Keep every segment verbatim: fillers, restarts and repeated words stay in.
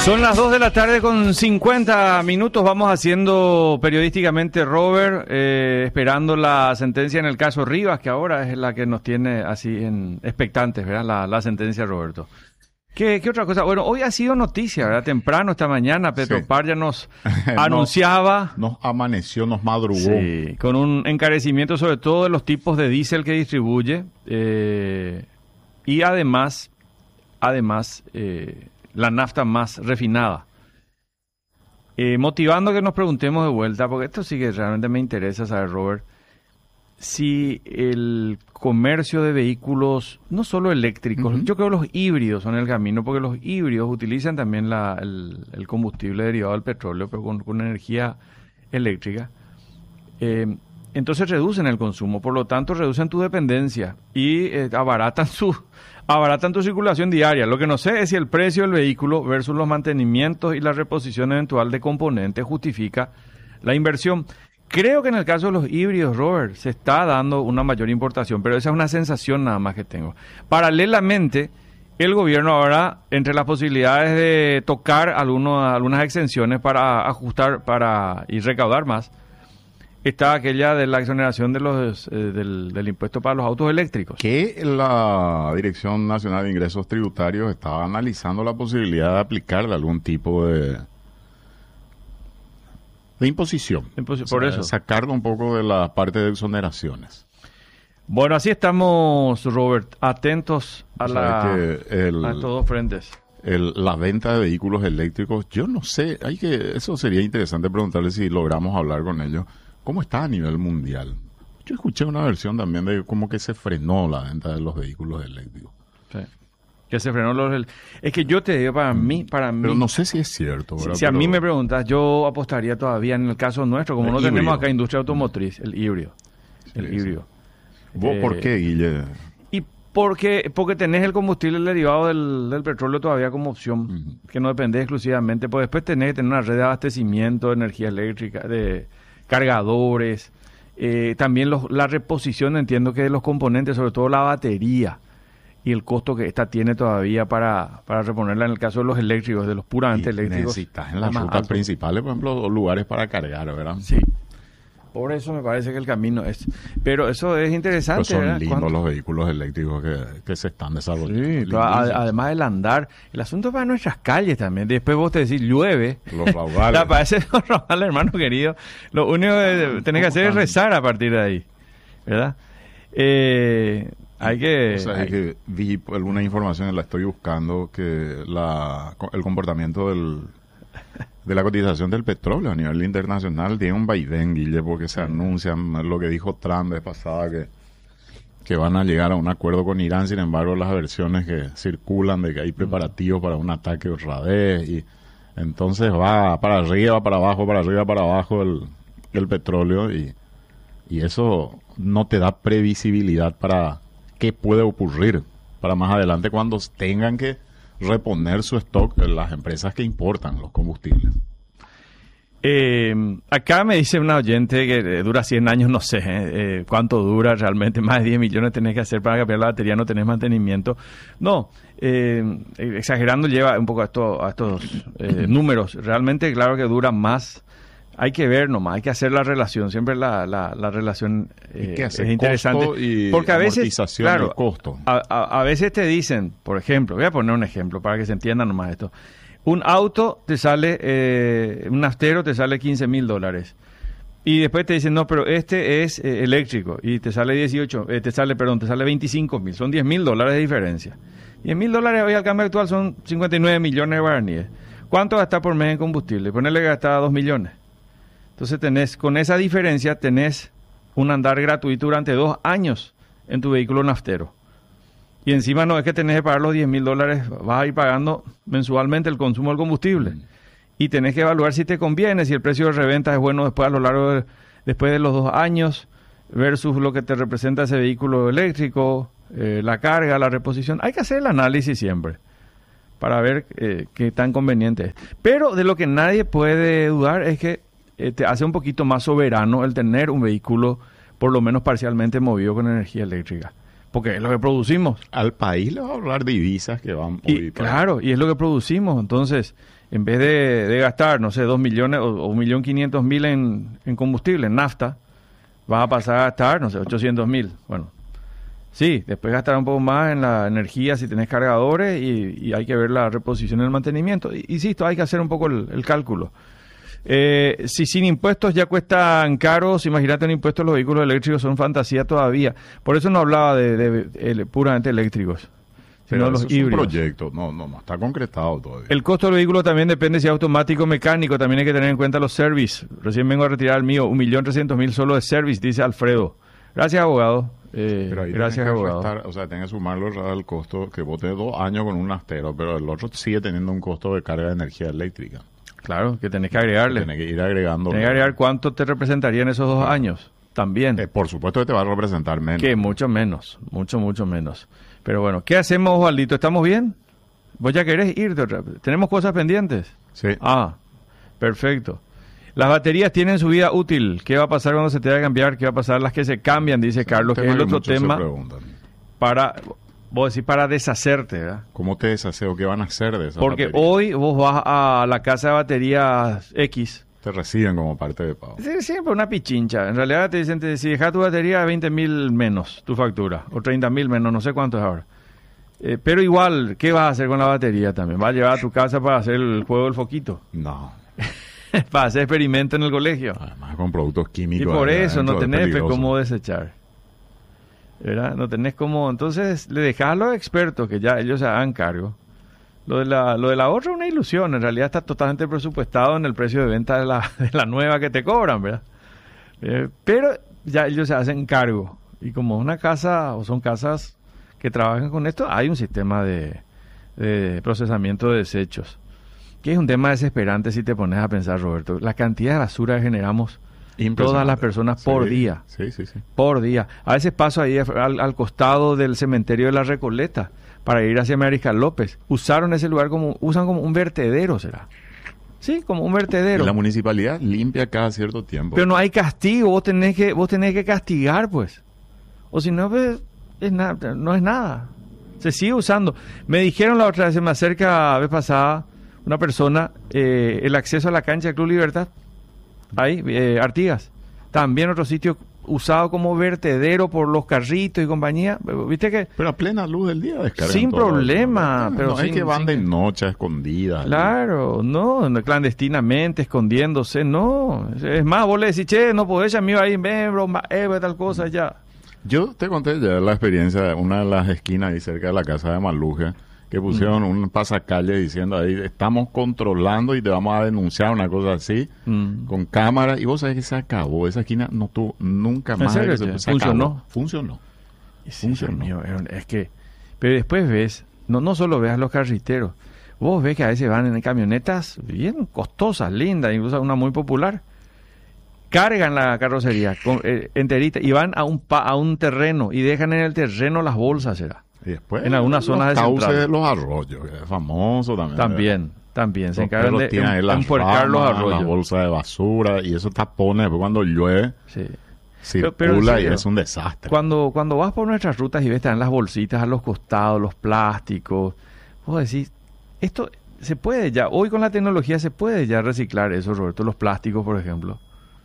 Son las dos de la tarde con cincuenta minutos. Vamos haciendo periodísticamente, Robert, eh, esperando la sentencia en el caso Rivas, que ahora es la que nos tiene así en expectantes, ¿verdad? La, la sentencia, Roberto. ¿Qué, ¿Qué otra cosa? Bueno, hoy ha sido noticia, ¿verdad? Temprano, esta mañana, Petropar sí. ya nos anunciaba... Nos, nos amaneció, nos madrugó. Sí, con un encarecimiento sobre todo de los tipos de diésel que distribuye. Eh, y además, además... Eh, la nafta más refinada. Eh, motivando que nos preguntemos de vuelta, porque esto sí que realmente me interesa saber, Robert, si el comercio de vehículos, no solo eléctricos, uh-huh. yo creo los híbridos son el camino, porque los híbridos utilizan también la, el, el combustible derivado del petróleo, pero con, con energía eléctrica. Eh, entonces reducen el consumo, por lo tanto reducen tu dependencia y eh, abaratan su... abaratan tu circulación diaria. Lo que no sé es si el precio del vehículo versus los mantenimientos y la reposición eventual de componentes justifica la inversión. Creo que en el caso de los híbridos, Robert, se está dando una mayor importación, pero esa es una sensación nada más que tengo. Paralelamente, el gobierno ahora, entre las posibilidades de tocar algunos, algunas exenciones para ajustar para y recaudar más, está aquella de la exoneración de los eh, del, del impuesto para los autos eléctricos. Que la Dirección Nacional de Ingresos Tributarios estaba analizando la posibilidad de aplicarle algún tipo de de imposición. Imposi- o por sea, eso. Sacarlo un poco de la parte de exoneraciones. Bueno, así estamos, Robert, atentos a, la, el, a estos dos frentes. El, la venta de vehículos eléctricos, yo no sé, hay que eso sería interesante preguntarle si logramos hablar con ellos. ¿Cómo está a nivel mundial? Yo escuché una versión también de como que se frenó la venta de los vehículos eléctricos. Sí. Que se frenó los... Es que yo te digo, para mm. mí, para Pero mí... Pero no sé si es cierto, ¿verdad? Si, si a Pero... mí me preguntas, yo apostaría todavía en el caso nuestro, como el no híbrido. Tenemos acá industria automotriz, el híbrido. El sí, híbrido. Sí. ¿Vos eh, por qué, Guille? Y porque, porque tenés el combustible derivado del, del petróleo todavía como opción, uh-huh. que no depende exclusivamente, pues después tenés que tener una red de abastecimiento de energía eléctrica, de... cargadores, eh, también los, la reposición, entiendo que de los componentes, sobre todo la batería y el costo que esta tiene todavía para, para reponerla en el caso de los eléctricos, de los puramente y eléctricos. Necesitas en las rutas principales, por ejemplo, lugares para cargar, ¿verdad? Sí. Por eso me parece que el camino es... Pero eso es interesante, pues son ¿verdad? lindos ¿Cuánto? los vehículos eléctricos que, que se están desarrollando. Sí, a, además del andar. El asunto es para nuestras calles también. Después vos te decís, llueve. Los raudales. La parece los raudales, hermano querido. Lo único que tenés que hacer es rezar a partir de ahí. ¿Verdad? Eh, hay que... O sea, hay... es que vi alguna información, la estoy buscando, que la el comportamiento del... de la cotización del petróleo a nivel internacional tiene un vaivén, Guille, porque se anuncian lo que dijo Trump de pasada, que, que van a llegar a un acuerdo con Irán. Sin embargo, las versiones que circulan de que hay preparativos para un ataque otra vez, y entonces va para arriba, para abajo, para arriba, para abajo el, el petróleo, y, y eso no te da previsibilidad para qué puede ocurrir para más adelante cuando tengan que reponer su stock en las empresas que importan los combustibles. Eh, acá me dice una oyente que eh, dura cien años, no sé eh, cuánto dura realmente, más de diez millones tenés que hacer para cambiar la batería, no tenés mantenimiento. No, eh, exagerando lleva un poco a, esto, a estos eh, números. Realmente, claro que dura más. Hay que ver nomás, hay que hacer la relación. Siempre la, la, la relación eh, es interesante. Y porque a veces, claro, costo. A, a, a veces te dicen, por ejemplo, voy a poner un ejemplo para que se entienda nomás esto. Un auto te sale, eh, un naftero te sale quince mil dólares. Y después te dicen, no, pero este es eh, eléctrico y te sale dieciocho, eh, te sale, perdón, te sale veinticinco mil. Son diez mil dólares de diferencia. diez mil dólares hoy al cambio actual son cincuenta y nueve millones de guaraníes. ¿Cuánto gasta por mes en combustible? Ponerle que gasta dos millones. Entonces tenés, con esa diferencia tenés un andar gratuito durante dos años en tu vehículo naftero. Y encima no es que tenés que pagar los diez mil dólares, vas a ir pagando mensualmente el consumo del combustible. Mm. Y tenés que evaluar si te conviene, si el precio de reventa es bueno después a lo largo de, después de los dos años, versus lo que te representa ese vehículo eléctrico, eh, la carga, la reposición. Hay que hacer el análisis siempre para ver eh, qué tan conveniente es. Pero de lo que nadie puede dudar es que Eh, te hace un poquito más soberano el tener un vehículo por lo menos parcialmente movido con energía eléctrica. porque es lo que producimos. Al país le va a ahorrar divisas que van... Y, claro, y es lo que producimos. Entonces, en vez de, de gastar, no sé, dos millones o, o un millón quinientos mil en, en combustible, en nafta, vas a pasar a gastar, no sé, ochocientos mil. Bueno, sí, después gastar un poco más en la energía si tenés cargadores y, y hay que ver la reposición y el mantenimiento. Y, insisto, hay que hacer un poco el, el cálculo. Eh, si sin impuestos ya cuestan caros, imagínate, en impuestos los vehículos eléctricos son fantasía todavía. Por eso no hablaba de, de, de, de puramente eléctricos, sino Pero de los eso es híbridos. un proyecto, no, no, no está concretado todavía. El costo del vehículo también depende si es automático o mecánico. También hay que tener en cuenta los service. Recién vengo a retirar el mío, un millón trescientos mil solo de service, dice Alfredo. Gracias, abogado. Eh, Pero ahí gracias, tenés que abogado. restar, o sea, tenés que sumarlo al costo que vos tenés dos años con un nastero, pero el otro sigue teniendo un costo de carga de energía eléctrica. Claro, que tenés que agregarle. Tenés que ir agregando. Tenés que agregar cuánto te representaría en esos dos años. También. Eh, por supuesto que te va a representar menos. Que mucho menos, mucho, mucho menos. Pero bueno, ¿qué hacemos, Osvaldito? ¿Estamos bien? ¿Vos ya querés irte otra vez? ¿Tenemos cosas pendientes? Sí. Ah, perfecto. Las baterías tienen su vida útil. ¿Qué va a pasar cuando se tenga que cambiar? ¿Qué va a pasar las que se cambian? Dice Carlos, que es el otro tema para, vos decís, para deshacerte, ¿verdad? ¿Cómo te deshaceo? ¿Qué van a hacer de esa Porque batería? hoy vos vas a la casa de baterías X. Te reciben como parte de pago. Sí, siempre una pichincha. En realidad te dicen, te, si dejas tu batería, veinte mil menos tu factura. O treinta mil menos, no sé cuánto es ahora. Eh, pero igual, ¿qué vas a hacer con la batería también? ¿Vas a llevar a tu casa para hacer el juego del foquito? No. Para hacer experimento en el colegio. Además con productos químicos. Y por eso no tenés peligroso. cómo desechar. ¿Verdad? No tenés cómo... Entonces le dejás a los expertos que ya ellos se hagan cargo. Lo de la, lo de la otra es una ilusión. En realidad está totalmente presupuestado en el precio de venta de la, de la nueva que te cobran, ¿verdad? Eh, pero ya ellos se hacen cargo. Y como es una casa, o son casas que trabajan con esto, hay un sistema de, de procesamiento de desechos. Que es un tema desesperante si te pones a pensar, Roberto. La cantidad de basura que generamos todas las personas por sí, día. Sí, sí, sí. Por día. A veces paso ahí al, al costado del cementerio de la Recoleta para ir hacia Mariscal López. Usaron ese lugar como, usan como un vertedero, ¿será? Sí, como un vertedero. Y la municipalidad limpia cada cierto tiempo. Pero no hay castigo, vos tenés que, vos tenés que castigar, pues. O si no, pues, es nada, no es nada. Se sigue usando. Me dijeron la otra vez, se me acerca la vez pasada una persona, eh, el acceso a la cancha del Club Libertad, ahí, eh, Artigas, también otro sitio usado como vertedero por los carritos y compañía, viste que... Pero a plena luz del día descargan sin todo, problema, ¿no? pero no sin, es que van sin, de noche escondidas. Claro, no, no, clandestinamente, escondiéndose, no. Es más, vos le decís, che, no podés, amigo, ahí, ven, broma, eh, tal cosa, ya. Yo te conté ya la experiencia de una de las esquinas ahí cerca de la casa de Maluje, que pusieron mm. un pasacalle diciendo ahí, estamos controlando y te vamos a denunciar, una cosa así, mm. con cámara, y vos sabés que se acabó, esa esquina no tuvo nunca más. ¿En serio? Se, se ¿Funcionó? Acabó. Funcionó. Sí, funcionó. Mío, es que, pero después ves, no, no solo ves a los carriteros, vos ves que a veces van en camionetas bien costosas, lindas, incluso una muy popular, cargan la carrocería con, eh, enterita y van a un, pa, a un terreno y dejan en el terreno las bolsas, ¿será? Y después, en algunas zonas de cauces central. de los arroyos, que es famoso también. También, ¿verdad? también. Se Los encargan de em, empuercar los arroyos. Las bolsas de basura y esos tapones, después cuando llueve, sí. circula pero, pero y es un desastre. Cuando, cuando vas por nuestras rutas y ves, están las bolsitas a los costados, los plásticos, vos decís, esto se puede ya, hoy con la tecnología se puede ya reciclar eso, Roberto, los plásticos, por ejemplo.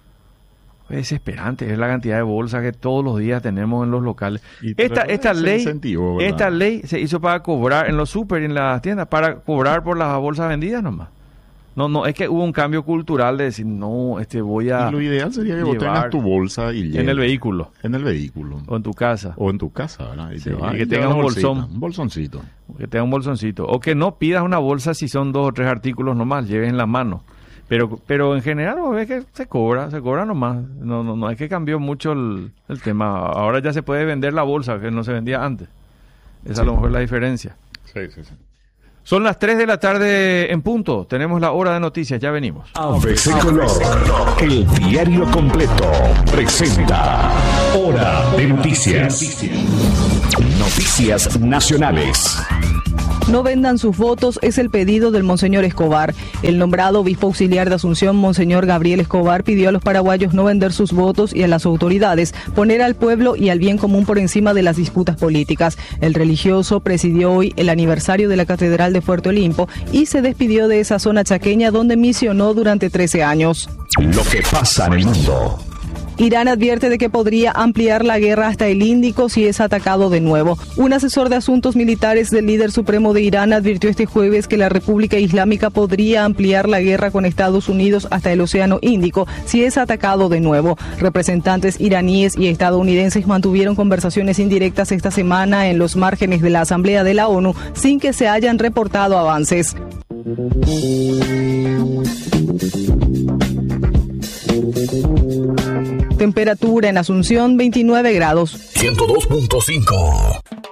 Es desesperante, es la cantidad de bolsas que todos los días tenemos en los locales. Esta, esta ley, esta ley se hizo para cobrar en los súper y en las tiendas, para cobrar por las bolsas vendidas nomás. No, no, es que hubo un cambio cultural de decir, no, este voy a... Y lo ideal sería que vos tengas tu bolsa y lleves. En el vehículo. En el vehículo. O en tu casa. O en tu casa, ¿verdad? Y, sí, te va, y que y tengas un bolsón. Un bolsoncito. Que tenga un bolsoncito. O que no pidas una bolsa si son dos o tres artículos nomás, lleves en la mano. Pero pero en general vos ves que se cobra, se cobra nomás. No, no, no es que cambió mucho el, el tema. Ahora ya se puede vender la bolsa, que no se vendía antes. Esa sí. A lo mejor es la diferencia. Sí, sí, sí. Son las tres de la tarde en punto. Tenemos la hora de noticias, ya venimos. A B C Color, el diario completo, presenta Hora de Noticias. Noticias nacionales. No vendan sus votos, es el pedido del Monseñor Escobar. El nombrado obispo auxiliar de Asunción, Monseñor Gabriel Escobar, pidió a los paraguayos no vender sus votos y a las autoridades poner al pueblo y al bien común por encima de las disputas políticas. El religioso presidió hoy el aniversario de la Catedral de Fuerte Olimpo y se despidió de esa zona chaqueña donde misionó durante trece años. Lo que pasa en el mundo. Irán advierte de que podría ampliar la guerra hasta el Índico si es atacado de nuevo. Un asesor de asuntos militares del líder supremo de Irán advirtió este jueves que la República Islámica podría ampliar la guerra con Estados Unidos hasta el Océano Índico si es atacado de nuevo. Representantes iraníes y estadounidenses mantuvieron conversaciones indirectas esta semana en los márgenes de la Asamblea de la ONU sin que se hayan reportado avances. Temperatura en Asunción veintinueve grados. ciento dos punto cinco.